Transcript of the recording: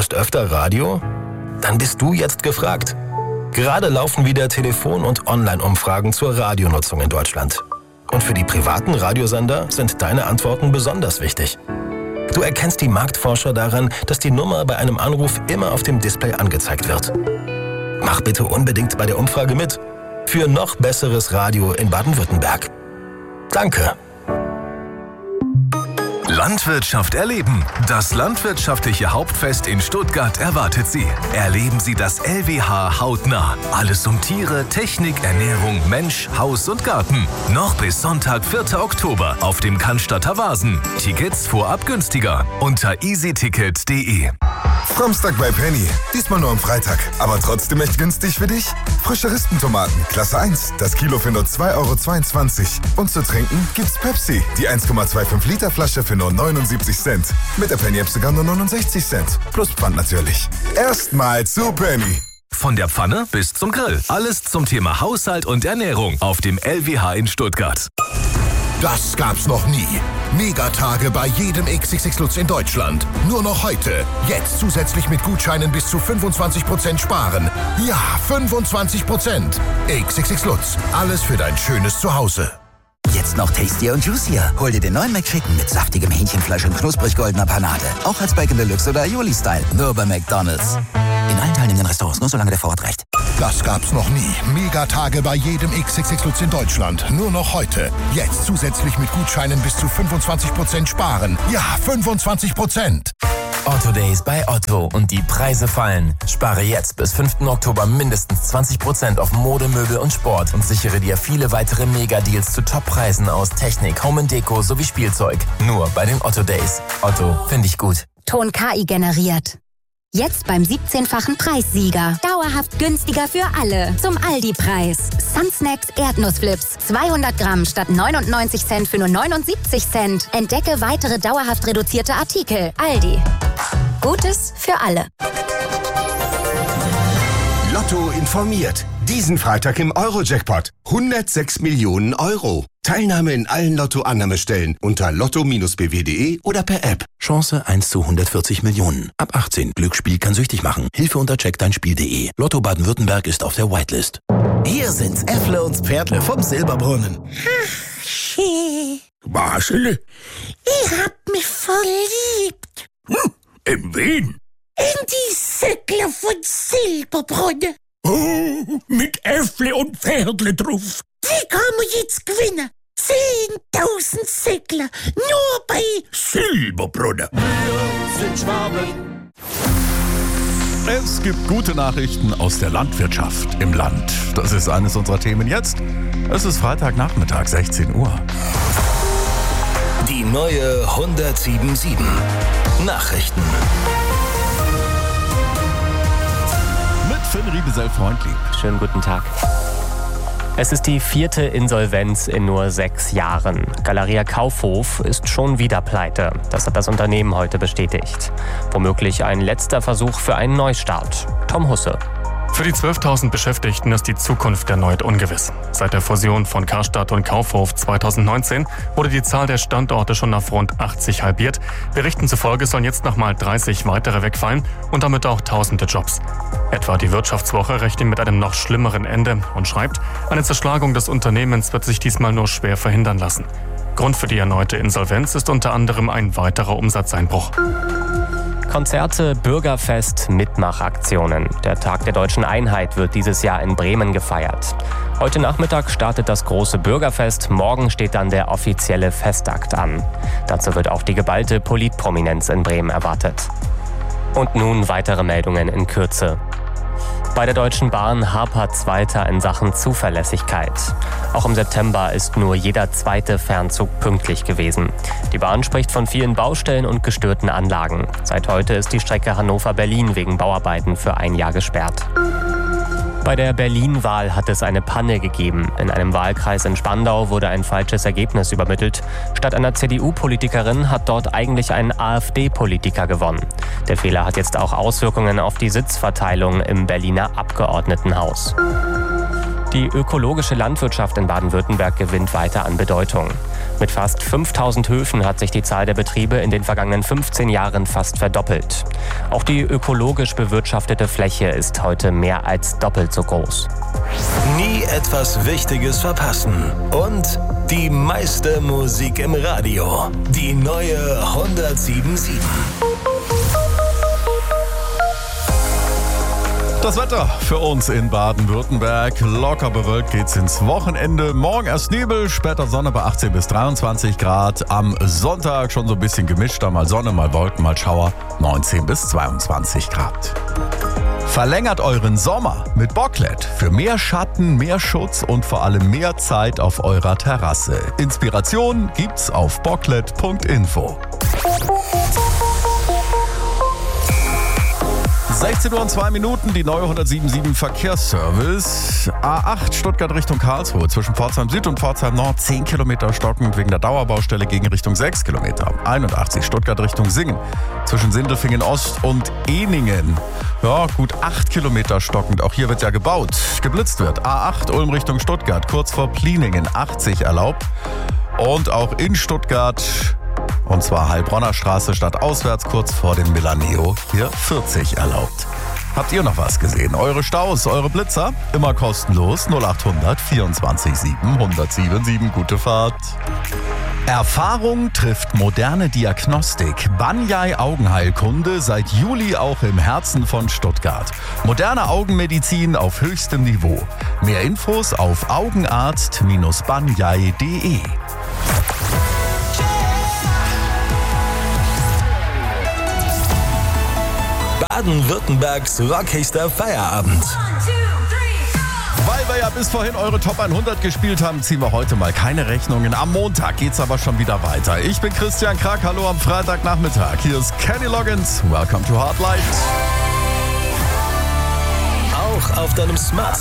hörst öfter Radio? Dann bist du jetzt gefragt. Gerade laufen wieder Telefon- und Online-Umfragen zur Radionutzung in Deutschland. Und für die privaten Radiosender sind deine Antworten besonders wichtig. Du erkennst die Marktforscher daran, dass die Nummer bei einem Anruf immer auf dem Display angezeigt wird. Mach bitte unbedingt bei der Umfrage mit. Für noch besseres Radio in Baden-Württemberg. Danke. Landwirtschaft erleben. Das landwirtschaftliche Hauptfest in Stuttgart erwartet Sie. Erleben Sie das LWH hautnah. Alles um Tiere, Technik, Ernährung, Mensch, Haus und Garten. Noch bis Sonntag, 4. Oktober auf dem Cannstatter Wasen. Tickets vorab günstiger unter easyticket.de. Samstag bei Penny. Diesmal nur am Freitag. Aber trotzdem echt günstig für dich? Frische Rispentomaten, Klasse 1. Das Kilo für nur 2,22 €. Und zu trinken gibt's Pepsi. Die 1,25 Liter Flasche für nur 79 Cent. Mit der Penny-App sogar nur 69 Cent. Plus Pfand natürlich. Erstmal zu Penny. Von der Pfanne bis zum Grill. Alles zum Thema Haushalt und Ernährung auf dem LWH in Stuttgart. Das gab's noch nie. Megatage bei jedem XXX Lutz in Deutschland. Nur noch heute. Jetzt zusätzlich mit Gutscheinen bis zu 25% sparen. Ja, 25%. XXX Lutz. Alles für dein schönes Zuhause. Jetzt noch tastier und juicier. Hol dir den neuen McChicken mit saftigem Hähnchenfleisch und knusprig goldener Panade. Auch als Bacon Deluxe oder Aioli-Style. Nur bei McDonald's. In allen teilnehmenden Restaurants, nur solange der Vorrat reicht. Das gab's noch nie. Megatage bei jedem XXX Lutz in Deutschland. Nur noch heute. Jetzt zusätzlich mit Gutscheinen bis zu 25% sparen. Ja, 25%. Otto Days bei Otto und die Preise fallen. Spare jetzt bis 5. Oktober mindestens 20% auf Mode, Möbel und Sport und sichere dir viele weitere Mega-Deals zu Top-Preisen aus Technik, Home & Deko sowie Spielzeug. Nur bei den Otto Days. Otto, finde ich gut. Ton KI generiert. Jetzt beim 17-fachen Preissieger. Dauerhaft günstiger für alle. Zum Aldi-Preis. Sunsnacks Erdnussflips. 200 Gramm statt 99 Cent für nur 79 Cent. Entdecke weitere dauerhaft reduzierte Artikel. Aldi. Gutes für alle. Lotto informiert. Diesen Freitag im Euro-Jackpot. 106 Millionen Euro. Teilnahme in allen Lotto-Annahmestellen unter lotto-bw.de oder per App. Chance 1 zu 140 Millionen. Ab 18. Glücksspiel kann süchtig machen. Hilfe unter checkdeinspiel.de. Lotto Baden-Württemberg ist auf der Whitelist. Hier sind's Äffle und Pferdle vom Silberbrunnen. Ach, schön. Marcel? Ich hab mich verliebt. In wen? In die Säckler von Silberbrunn. Oh, mit Äffle und Pferdle drauf. Die kann man jetzt gewinnen. 10.000 Säckler. Nur bei Silberbrunn. Es gibt gute Nachrichten aus der Landwirtschaft im Land. Das ist eines unserer Themen jetzt. Es ist Freitagnachmittag, 16 Uhr. Die neue 1077 Nachrichten. Mit Finn Riebesell-Freundlieb. Schönen guten Tag. Es ist die 4. Insolvenz in nur 6 Jahren. Galeria Kaufhof ist schon wieder pleite. Das hat das Unternehmen heute bestätigt. Womöglich ein letzter Versuch für einen Neustart. Tom Husse. Für die 12.000 Beschäftigten ist die Zukunft erneut ungewiss. Seit der Fusion von Karstadt und Kaufhof 2019 wurde die Zahl der Standorte schon auf rund 80 halbiert. Berichten zufolge sollen jetzt nochmal 30 weitere wegfallen und damit auch tausende Jobs. Etwa die Wirtschaftswoche rechnet mit einem noch schlimmeren Ende und schreibt, eine Zerschlagung des Unternehmens wird sich diesmal nur schwer verhindern lassen. Grund für die erneute Insolvenz ist unter anderem ein weiterer Umsatzeinbruch. Konzerte, Bürgerfest, Mitmachaktionen. Der Tag der Deutschen Einheit wird dieses Jahr in Bremen gefeiert. Heute Nachmittag startet das große Bürgerfest, morgen steht dann der offizielle Festakt an. Dazu wird auch die geballte Politprominenz in Bremen erwartet. Und nun weitere Meldungen in Kürze. Bei der Deutschen Bahn hapert's weiter in Sachen Zuverlässigkeit. Auch im September ist nur jeder zweite Fernzug pünktlich gewesen. Die Bahn spricht von vielen Baustellen und gestörten Anlagen. Seit heute ist die Strecke Hannover-Berlin wegen Bauarbeiten für ein Jahr gesperrt. Bei der Berlin-Wahl hat es eine Panne gegeben. In einem Wahlkreis in Spandau wurde ein falsches Ergebnis übermittelt. Statt einer CDU-Politikerin hat dort eigentlich ein AfD-Politiker gewonnen. Der Fehler hat jetzt auch Auswirkungen auf die Sitzverteilung im Berliner Abgeordnetenhaus. Die ökologische Landwirtschaft in Baden-Württemberg gewinnt weiter an Bedeutung. Mit fast 5000 Höfen hat sich die Zahl der Betriebe in den vergangenen 15 Jahren fast verdoppelt. Auch die ökologisch bewirtschaftete Fläche ist heute mehr als doppelt so groß. Nie etwas Wichtiges verpassen. Und die meiste Musik im Radio. Die neue 107.7. Das Wetter für uns in Baden-Württemberg. Locker bewölkt geht's ins Wochenende. Morgen erst Nebel, später Sonne bei 18 bis 23 Grad. Am Sonntag schon so ein bisschen gemischt, da mal Sonne, mal Wolken, mal Schauer. 19 bis 22 Grad. Verlängert euren Sommer mit Bocklet für mehr Schatten, mehr Schutz und vor allem mehr Zeit auf eurer Terrasse. Inspiration gibt's auf bocklet.info. 16 Uhr und 2 Minuten, die neue 107.7 Verkehrsservice. A8 Stuttgart Richtung Karlsruhe, zwischen Pforzheim Süd und Pforzheim Nord 10 Kilometer stockend wegen der Dauerbaustelle gegen Richtung 6 Kilometer. 81 Stuttgart Richtung Singen, zwischen Sindelfingen Ost und Ehningen. Ja, gut 8 Kilometer stockend, auch hier wird ja gebaut. Geblitzt wird. A8 Ulm Richtung Stuttgart, kurz vor Pliningen 80 erlaubt. Und auch in Stuttgart, und zwar Heilbronner Straße stadtauswärts, kurz vor dem Milaneo, hier 40 erlaubt. Habt ihr noch was gesehen? Eure Staus, eure Blitzer? Immer kostenlos 0800 24 7 1077. Gute Fahrt. Erfahrung trifft moderne Diagnostik. Banyai Augenheilkunde seit Juli auch im Herzen von Stuttgart. Moderne Augenmedizin auf höchstem Niveau. Mehr Infos auf augenarzt-banyai.de. Baden-Württembergs rockigster Feierabend. Weil wir ja bis vorhin eure Top 100 gespielt haben, ziehen wir heute mal keine Rechnungen. Am Montag geht's aber schon wieder weiter. Ich bin Christian Krack, hallo am Freitagnachmittag. Hier ist Kenny Loggins, welcome to Hard Light. Auch auf deinem Smartphone.